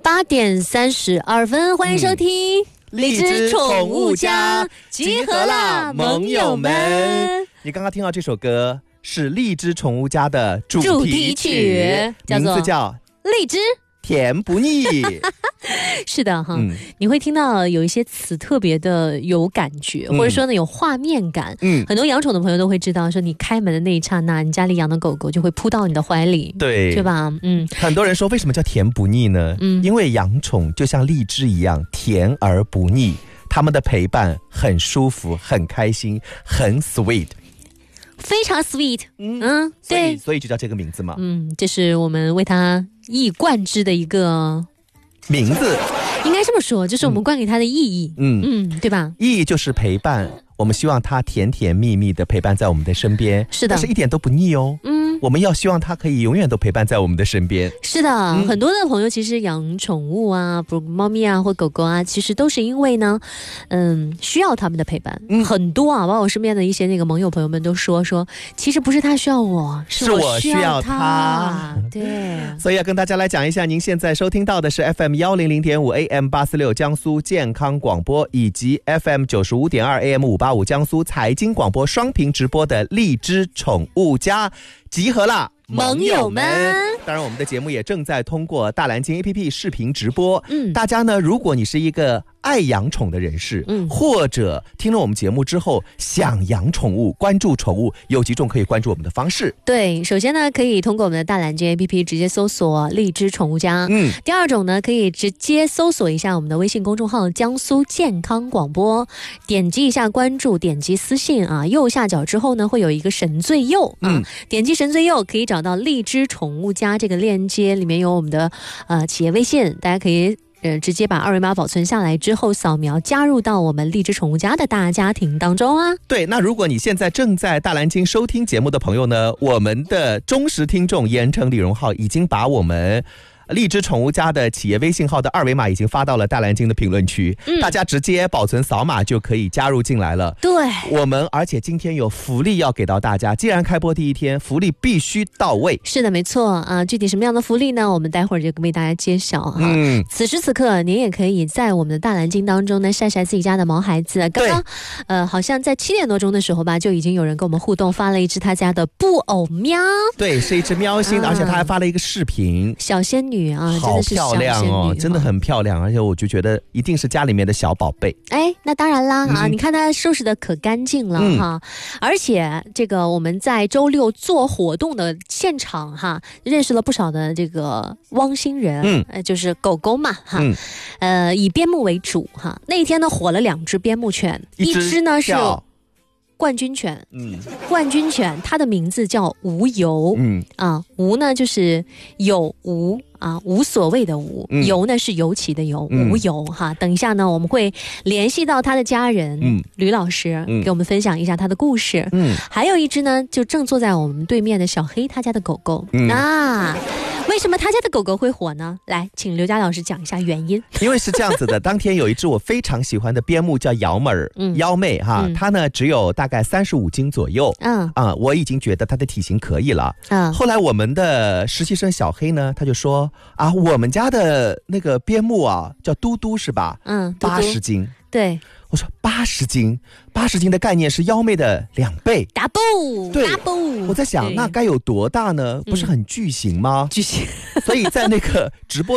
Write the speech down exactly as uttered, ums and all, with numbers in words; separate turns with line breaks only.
八点三十二分，欢迎收听。嗯荔枝宠物家集合啦，盟友们！
你刚刚听到这首歌是荔枝宠物家的主题曲，
主题曲
名字叫
荔枝
甜不腻。
是的哈、嗯，你会听到有一些词特别的有感觉，嗯、或者说呢有画面感。嗯，很多养宠的朋友都会知道，说你开门的那一刹那，你家里养的狗狗就会扑到你的怀里，
对，
对吧？嗯，
很多人说为什么叫甜不腻呢？嗯，因为养宠就像荔枝一样，甜而不腻，他们的陪伴很舒服，很开心，很 sweet。
非常 sweet， 嗯, 嗯
对，所以就叫这个名字嘛。
嗯，这是我们为它一以贯之的一个
名字，
应该这么说，就是我们冠给它的意义。嗯嗯，对吧？
意义就是陪伴，我们希望它甜甜蜜蜜的陪伴在我们的身边，
是的，
但是一点都不腻哦。嗯。我们要希望它可以永远都陪伴在我们的身边。
是的、嗯、很多的朋友其实养宠物啊，比如猫咪啊或狗狗啊，其实都是因为呢嗯，需要他们的陪伴、嗯、很多啊，包括我身边的一些那个盟友朋友们都说说其实不是他需要我，是我需要他。对，
所以要跟大家来讲一下，您现在收听到的是 F M 一零零点五 A M 八四六 江苏健康广播，以及 F M 九十五点二 A M 五八五 江苏财经广播双屏直播的荔枝宠物家集合啦，
盟友们！
当然，我们的节目也正在通过大蓝鲸 A P P 视频直播。嗯，大家呢，如果你是一个爱养宠的人士，嗯，或者听了我们节目之后想养宠物、关注宠物，有几种可以关注我们的方式。
对，首先呢，可以通过我们的大蓝鲸 A P P 直接搜索荔枝宠物家。嗯，第二种呢，可以直接搜索一下我们的微信公众号江苏健康广播，点击一下关注，点击私信啊，右下角之后呢，会有一个神最右啊，嗯、点击神最右可以找到荔枝宠物家这个链接，里面有我们的呃企业微信，大家可以呃直接把二维码保存下来之后扫描，加入到我们荔枝宠物家的大家庭当中啊。
对，那如果你现在正在大蓝鲸收听节目的朋友呢，我们的忠实听众盐城李荣浩已经把我们荔枝宠物家的企业微信号的二维码已经发到了大蓝鲸的评论区、嗯、大家直接保存扫码就可以加入进来了。
对，
我们而且今天有福利要给到大家，既然开播第一天，福利必须到位。
是的，没错啊，具体什么样的福利呢，我们待会儿就为大家揭晓哈、嗯。此时此刻您也可以在我们的大蓝鲸当中呢晒晒自己家的毛孩子。刚刚呃，好像在七点多钟的时候吧，就已经有人跟我们互动，发了一只他家的布偶喵。
对，是一只喵星的、嗯、而且他还发了一个视频，
小仙女啊，
好漂亮哦，真的很漂亮，而且我就觉得一定是家里面的小宝贝。
哎，那当然啦、嗯、啊，你看它收拾的可干净了、嗯、哈，而且这个我们在周六做活动的现场哈，认识了不少的这个汪星人，嗯，呃、就是狗狗嘛哈、嗯，呃，以边牧为主哈。那一天呢，火了两只边牧犬，一只呢是冠军犬，嗯，冠军犬它的名字叫无油，嗯啊，无呢就是有无啊，无所谓的无，嗯、油呢是尤其的油，嗯、无油哈。等一下呢，我们会联系到他的家人，嗯，吕老师、嗯、给我们分享一下他的故事。嗯，还有一只呢，就正坐在我们对面的小黑他家的狗狗，嗯、啊。为什么他家的狗狗会火呢？来，请刘佳老师讲一下原因。
因为是这样子的，当天有一只我非常喜欢的边牧叫姚妹儿，嗯，幺妹哈，嗯、它呢只有大概三十五斤左右，嗯啊、呃，我已经觉得它的体型可以了，嗯。后来我们的实习生小黑呢，他就说啊，我们家的那个边牧啊，叫嘟嘟是吧？嗯，八十斤，
对。
我说八十斤，八十斤的概念是幺妹的两倍
，double，
对
，double。
我在想，那该有多大呢？不是很巨型吗？
巨型。
所以在那个直播